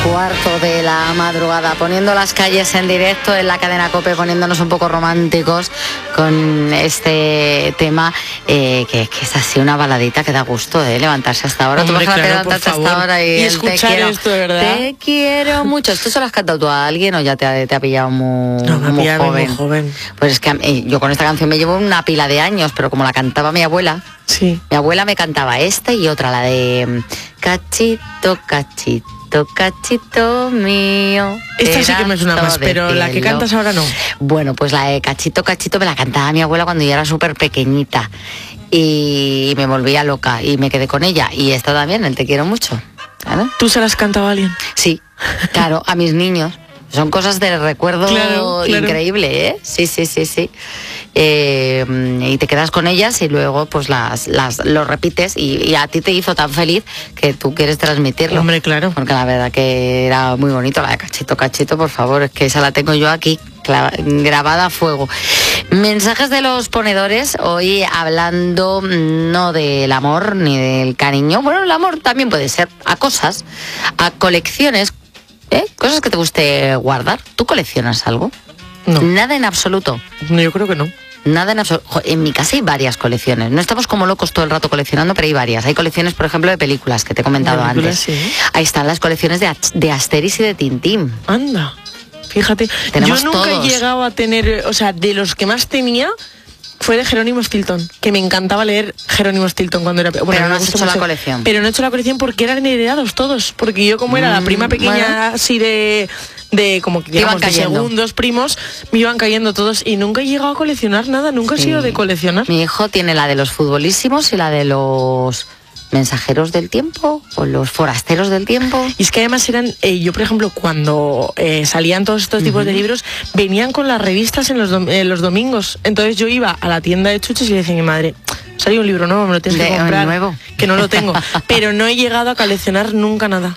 Cuarto de la madrugada, poniendo las calles en directo en la cadena COPE, poniéndonos un poco románticos con este tema, que es así una baladita que da gusto levantarse hasta ahora. Hombre, tú vas a claro, levantarte hasta ahora y escuchar esto, de verdad. Te quiero mucho. ¿Esto se lo has cantado tú a alguien o ya te ha pillado muy joven? Muy joven. Pues es que yo con esta canción me llevo una pila de años, pero como la cantaba mi abuela, sí. Mi abuela me cantaba esta y otra, la de Cachito, cachito, cachito mío. Esta sí que me suena más, pero la que cantas ahora no. Bueno, pues la de Cachito, cachito me la cantaba mi abuela cuando yo era súper pequeñita y me volvía loca y me quedé con ella. Y esta también, el Te quiero mucho. ¿Claro? ¿Tú se la has cantado a alguien? Sí, claro, a mis niños. Son cosas del recuerdo claro. Increíble, ¿eh? Sí. Y te quedas con ellas y luego pues lo repites y a ti te hizo tan feliz que tú quieres transmitirlo. Hombre, claro. Porque la verdad que era muy bonito, la de Cachito, cachito, por favor, es que esa la tengo yo aquí grabada a fuego. Mensajes de los ponedores, hoy hablando no del amor ni del cariño. Bueno, el amor también puede ser a cosas, a colecciones, cosas que te guste guardar. ¿Tú coleccionas algo? No. Nada en absoluto. No, yo creo que no. Nada en absoluto. En mi casa hay varias colecciones. No estamos como locos todo el rato coleccionando, pero hay varias. Hay colecciones, por ejemplo, de películas, que te he comentado antes. Sí. Ahí están las colecciones de Asterix y de Tintín. Anda, fíjate. Tenemos yo nunca todos. he llegado a tener, o sea, de los que más tenía fue de Jerónimo Stilton, que me encantaba leer Jerónimo Stilton cuando era... Bueno, pero no has hecho la colección. Pero no he hecho la colección porque eran heredados todos, porque yo como era la prima pequeña así de como que digamos de segundos primos, me iban cayendo todos y nunca he llegado a coleccionar nada, nunca he sido de coleccionar. Mi hijo tiene la de los futbolísimos y la de los mensajeros del tiempo o los forasteros del tiempo. Y es que además eran, yo por ejemplo cuando salían todos estos tipos de libros, venían con las revistas en los domingos, entonces yo iba a la tienda de chuches y le decía a mi madre, salió un libro nuevo, me lo tienes que comprar, nuevo. Que no lo tengo, pero no he llegado a coleccionar nunca nada.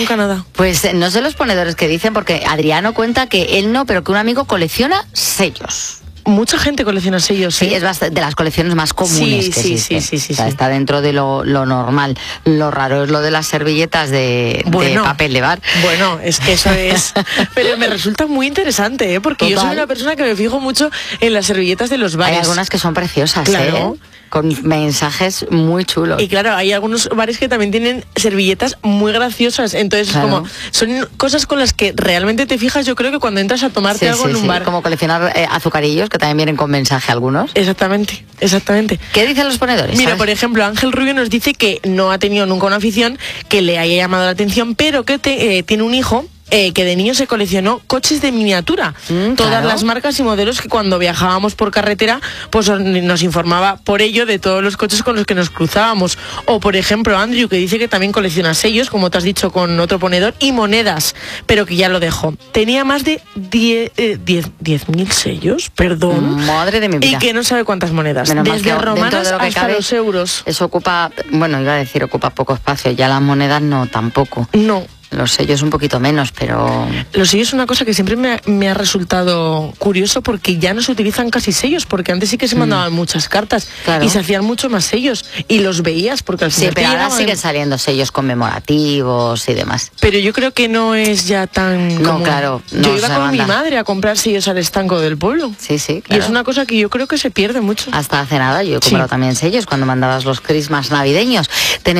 Pues no sé los ponedores que dicen, porque Adriano cuenta que él no, pero que un amigo colecciona sellos. Mucha gente colecciona sellos. Sí, es de las colecciones más comunes que existen. Sí. O sea, está dentro de lo normal. Lo raro es lo de las servilletas de papel de bar. Bueno, es que eso es... Pero me resulta muy interesante, porque yo soy una persona que me fijo mucho en las servilletas de los bares. Hay algunas que son preciosas, claro. Con mensajes muy chulos. Y claro, hay algunos bares que también tienen servilletas muy graciosas. Entonces, claro, como son cosas con las que realmente te fijas, yo creo que cuando entras a tomarte algo en un bar. Como coleccionar azucarillos, que también vienen con mensaje algunos. Exactamente. ¿Qué dicen los ponedores? Mira, ¿sabes? por ejemplo, Ángel Rubio nos dice que no ha tenido nunca una afición que le haya llamado la atención, pero que tiene un hijo que de niño se coleccionó coches de miniatura, todas las marcas y modelos, que cuando viajábamos por carretera pues nos informaba por ello de todos los coches con los que nos cruzábamos. O por ejemplo Andrew, que dice que también colecciona sellos, como te has dicho con otro ponedor, y monedas, pero que ya lo dejó. Tenía más de 10.000 sellos, perdón. Madre de mi vida. Y que no sabe cuántas monedas. Menos desde romanas de hasta los euros. Eso ocupa, ocupa poco espacio, ya las monedas no tampoco. No. Los sellos un poquito menos, pero... Los sellos es una cosa que siempre me ha resultado curioso, porque ya no se utilizan casi sellos, porque antes sí que se mandaban muchas cartas, claro, y se hacían mucho más sellos y los veías, porque al final... Sí, pero ahora siguen saliendo sellos conmemorativos y demás. Pero yo creo que no es ya tan No, común. claro. Yo iba con mi madre a comprar sellos al estanco del pueblo. Sí, claro. Y es una cosa que yo creo que se pierde mucho. Hasta hace nada yo he comprado también sellos cuando mandabas los Christmas navideños.